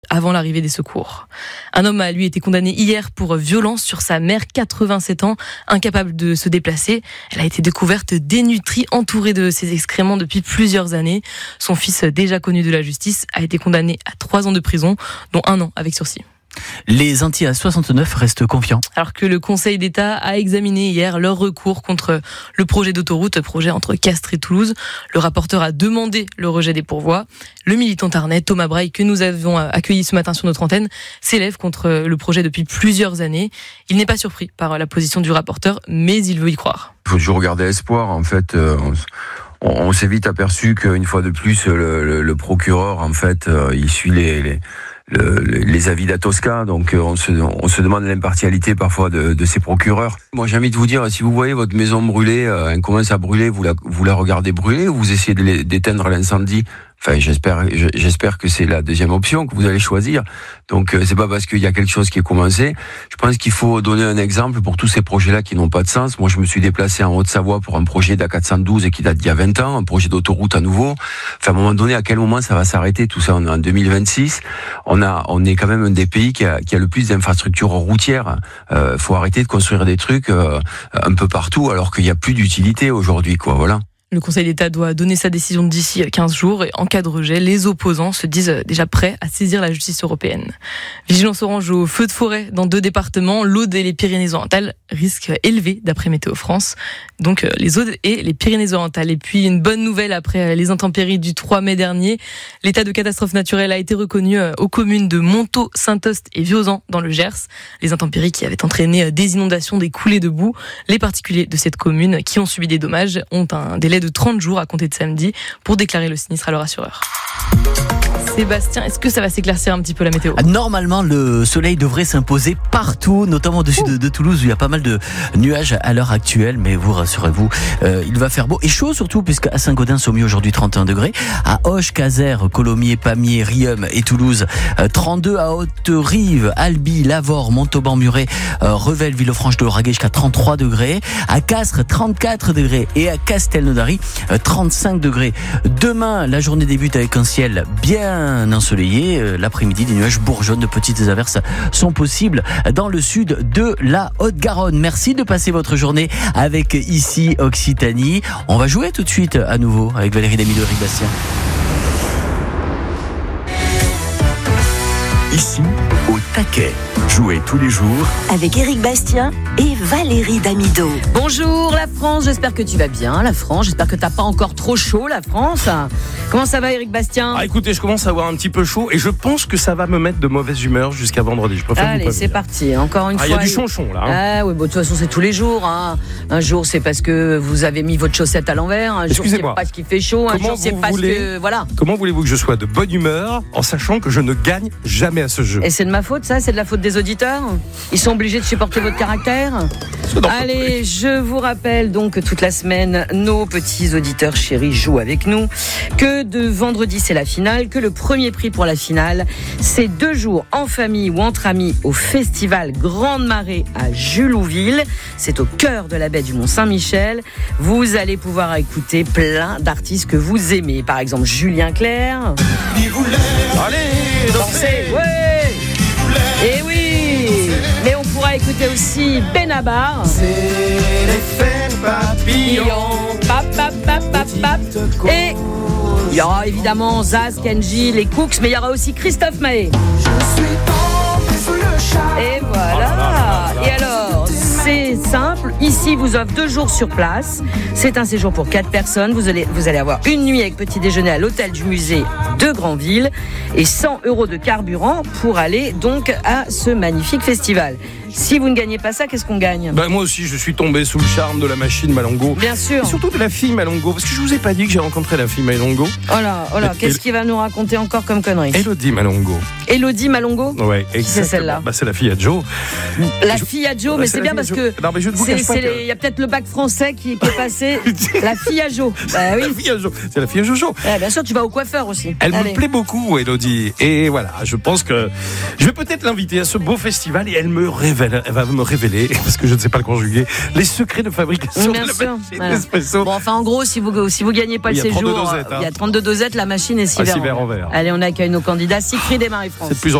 avant l'arrivée des secours. Un homme a lui été condamné hier pour violence sur sa mère, 87 ans, incapable de se déplacer. Elle a été découverte dénutrie, entourée de ses excréments depuis plusieurs années. Son fils, déjà connu de la justice, a été condamné à 3 ans de prison, dont 1 an avec sursis. Les Antillais 69 restent confiants. Alors que le Conseil d'État a examiné hier leur recours contre le projet d'autoroute, projet entre Castres et Toulouse. Le rapporteur a demandé le rejet des pourvois. Le militant tarnais Thomas Braille, que nous avons accueilli ce matin sur notre antenne, s'élève contre le projet depuis plusieurs années. Il n'est pas surpris par la position du rapporteur, mais il veut y croire. Il faut toujours garder espoir. En fait, on s'est vite aperçu qu'une fois de plus, le procureur, en fait, il suit les avis d'Atosca, donc on se demande l'impartialité parfois de ces procureurs. Moi j'ai envie de vous dire, si vous voyez votre maison brûler, elle commence à brûler, vous la regardez brûler ou vous essayez d'éteindre l'incendie? Enfin, j'espère que c'est la deuxième option que vous allez choisir. Donc, c'est pas parce qu'il y a quelque chose qui est commencé. Je pense qu'il faut donner un exemple pour tous ces projets-là qui n'ont pas de sens. Moi, je me suis déplacé en Haute-Savoie pour un projet d'A412 qui date d'il y a 20 ans, un projet d'autoroute à nouveau. Enfin, à un moment donné, à quel moment ça va s'arrêter? Tout ça, on est en 2026. On est quand même un des pays qui a le plus d'infrastructures routières. Faut arrêter de construire des trucs un peu partout alors qu'il n'y a plus d'utilité aujourd'hui, quoi. Voilà. Le Conseil d'État doit donner sa décision d'ici 15 jours et en cas de rejet, les opposants se disent déjà prêts à saisir la justice européenne. Vigilance orange au feu de forêt dans 2 départements, l'Aude et les Pyrénées-Orientales, risque élevé d'après Météo France. Donc les Audes et les Pyrénées-Orientales. Et puis une bonne nouvelle après les intempéries du 3 mai dernier. L'état de catastrophe naturelle a été reconnu aux communes de Montaut, Saint-Ost et Viozan dans le Gers. Les intempéries qui avaient entraîné des inondations, des coulées de boue. Les particuliers de cette commune qui ont subi des dommages ont un délai de 30 jours à compter de samedi pour déclarer le sinistre à leur assureur. Sébastien, est-ce que ça va s'éclaircir un petit peu la météo? Normalement, le soleil devrait s'imposer partout, notamment au-dessus de Toulouse où il y a pas mal de nuages à l'heure actuelle. Mais vous rassurez-vous, il va faire beau et chaud surtout puisqu'à Saint-Gaudens-Sommier aujourd'hui 31 degrés. À Auch, Cazaires, Colomiers, Pamiers, Riom et Toulouse 32. À Haute-Rive, Albi, Lavore, Montauban-Muret, Revel, Villefranche de Lauragais jusqu'à 33 degrés. À Castres 34 degrés et à Castelnaudary 35 degrés. Demain, la journée débute avec un ciel bien ensoleillé. L'après-midi, des nuages bourgeonnent, de petites averses sont possibles dans le sud de la Haute-Garonne. Merci de passer votre journée avec ici Occitanie. On va jouer tout de suite à nouveau avec Valérie Damido et Eric Bastien. Ici, au taquet. Jouez tous les jours avec Eric Bastien et Valérie Damido. Bonjour la France, j'espère que tu vas bien la France, j'espère que t'as pas encore trop chaud la France. Comment ça va Eric Bastien? Écoutez, je commence à avoir un petit peu chaud et je pense que ça va me mettre de mauvaise humeur jusqu'à vendredi. Je préfère Allez, c'est parti, encore une fois. Il y a du chonchon là. Oui, bon, de toute façon c'est tous les jours. Un jour c'est parce que vous avez mis votre chaussette à l'envers, un jour c'est parce qu'il fait chaud, un jour c'est parce que... Voilà. Comment voulez-vous que je sois de bonne humeur en sachant que je ne gagne jamais à ce jeu? Et c'est de ma faute ça? C'est de la faute des auditeurs? Ils sont obligés de supporter votre caractère? Allez, je vous rappelle donc que toute la semaine, nos petits auditeurs chéris jouent avec nous, que de vendredi c'est la finale, que le premier prix pour la finale, c'est 2 jours en famille ou entre amis au festival Grande Marée à Julouville. C'est au cœur de la baie du Mont-Saint-Michel. Vous allez pouvoir écouter plein d'artistes que vous aimez, par exemple Julien Clerc. Allez, dansez, ouais. Et oui, mais on pourra écouter aussi Benabar. C'est l'effet papillon. Et il y aura évidemment Zaz, Kenji, les Cooks, mais il y aura aussi Christophe Maé. Et voilà. Et alors, c'est simple. Ici, vous offre 2 jours sur place. C'est un séjour pour 4 personnes. Vous allez avoir une nuit avec petit déjeuner à l'hôtel du musée de Granville et 100 € de carburant pour aller donc à ce magnifique festival. Si vous ne gagnez pas ça, qu'est-ce qu'on gagne? Moi aussi, je suis tombé sous le charme de la machine Malongo. Bien sûr. Et surtout de la fille Malongo, parce que je vous ai pas dit que j'ai rencontré la fille Malongo. Oh là, qu'est-ce qu'il va nous raconter encore comme connerie? Élodie Malongo. Élodie Malongo? Ouais, exactement. Qui c'est celle-là? C'est la fille à Joe. La fille à Joe, mais c'est bien parce que non, mais je ne vous cache Il y a peut-être le bac français qui est passé. La fille à Jo. Bah oui. La fille à Jo. C'est la fille à Jojo. Bien sûr, tu vas au coiffeur aussi. Elle me plaît beaucoup, Élodie. Et voilà, je pense que je vais peut-être l'inviter à ce beau festival et elle va me révéler, parce que je ne sais pas le conjuguer, les secrets de fabrication de la machine Nespresso. Bon, enfin, en gros, si vous gagnez pas le séjour, il y a 32 dosettes, la machine est 6 verres en verre. Allez, on accueille nos candidats, Siegfried et Marie-France. C'est de plus en